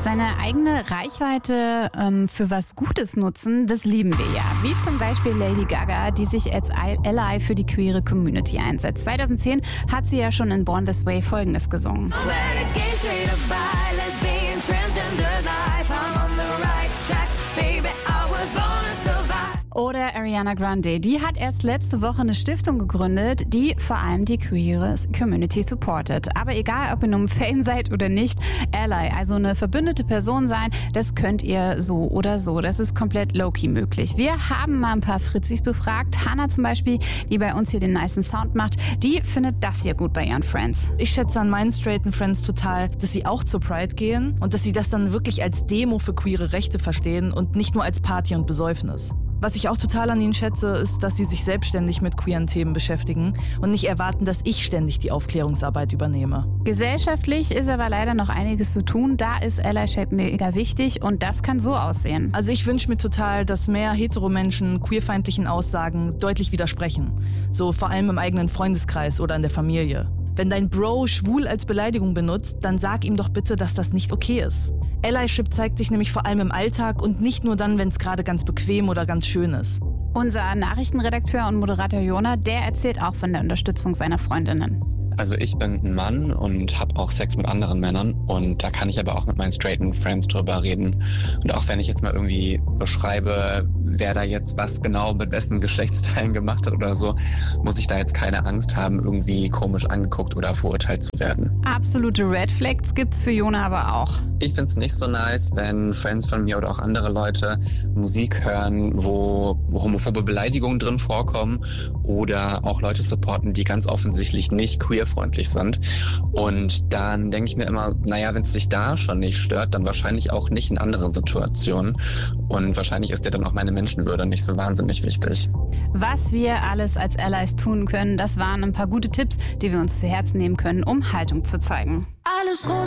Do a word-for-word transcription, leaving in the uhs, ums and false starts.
Seine eigene Reichweite ähm, für was Gutes nutzen, das lieben wir ja. Wie zum Beispiel Lady Gaga, die sich als Ally für die queere Community einsetzt. zweitausendzehn hat sie ja schon in Born This Way Folgendes gesungen. Oder Ariana Grande, die hat erst letzte Woche eine Stiftung gegründet, die vor allem die queere Community supportet. Aber egal, ob ihr nun Fame seid oder nicht, Ally, also eine verbündete Person sein, das könnt ihr so oder so. Das ist komplett low-key möglich. Wir haben mal ein paar Fritzis befragt. Hannah zum Beispiel, die bei uns hier den nicen Sound macht, die findet das hier gut bei ihren Friends. Ich schätze an meinen straighten Friends total, dass sie auch zur Pride gehen und dass sie das dann wirklich als Demo für queere Rechte verstehen und nicht nur als Party und Besäufnis. Was ich auch total an ihnen schätze, ist, dass sie sich selbstständig mit queeren Themen beschäftigen und nicht erwarten, dass ich ständig die Aufklärungsarbeit übernehme. Gesellschaftlich ist aber leider noch einiges zu tun. Da ist Allyship mega wichtig und das kann so aussehen. Also ich wünsche mir total, dass mehr Heteromenschen queerfeindlichen Aussagen deutlich widersprechen. So vor allem im eigenen Freundeskreis oder in der Familie. Wenn dein Bro schwul als Beleidigung benutzt, dann sag ihm doch bitte, dass das nicht okay ist. Allyship zeigt sich nämlich vor allem im Alltag und nicht nur dann, wenn es gerade ganz bequem oder ganz schön ist. Unser Nachrichtenredakteur und Moderator Jona, der erzählt auch von der Unterstützung seiner Freundinnen. Also ich bin ein Mann und habe auch Sex mit anderen Männern und da kann ich aber auch mit meinen straighten Friends drüber reden. Und auch wenn ich jetzt mal irgendwie beschreibe, wer da jetzt was genau mit wessen Geschlechtsteilen gemacht hat oder so, muss ich da jetzt keine Angst haben, irgendwie komisch angeguckt oder verurteilt zu werden. Absolute Red Flags gibt's für Jona aber auch. Ich find's nicht so nice, wenn Friends von mir oder auch andere Leute Musik hören, wo, wo homophobe Beleidigungen drin vorkommen oder auch Leute supporten, die ganz offensichtlich nicht queer freundlich sind. Und dann denke ich mir immer, naja, wenn es dich da schon nicht stört, dann wahrscheinlich auch nicht in anderen Situationen. Und wahrscheinlich ist dir dann auch meine Menschenwürde nicht so wahnsinnig wichtig. Was wir alles als Allies tun können, das waren ein paar gute Tipps, die wir uns zu Herzen nehmen können, um Haltung zu zeigen. Alles